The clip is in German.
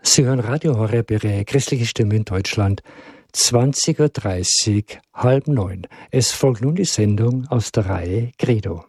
Sie hören Radio Horeb, Ihre christliche Stimme in Deutschland, 20.30 Uhr, 8:30. Es folgt nun die Sendung aus der Reihe Credo.